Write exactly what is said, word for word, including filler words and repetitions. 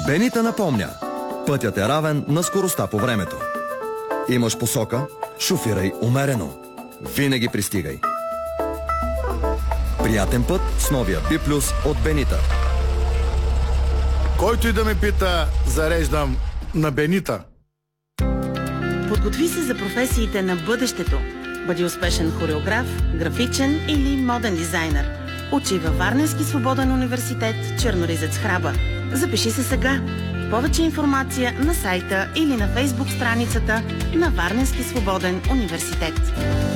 Бенита напомня. Пътят е равен на скоростта по времето. Имаш посока, шофирай умерено. Винаги пристигай. Приятен път с новия Би Плюс от Бенита. Който и да ме пита, зареждам на Бенита. Подготви се за професиите на бъдещето. Бъди успешен хореограф, графичен или моден дизайнер. Учи във Варненски свободен университет Черноризец Храбър. Запиши се сега. Повече информация на сайта или на фейсбук страницата на Варненски свободен университет.